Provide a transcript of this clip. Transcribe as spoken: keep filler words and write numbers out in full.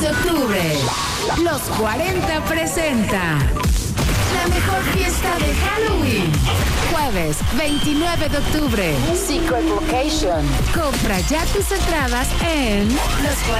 de octubre, Los cuarenta presenta la mejor fiesta de Halloween. Jueves veintinueve de octubre, Secret Location. Compra ya tus entradas en los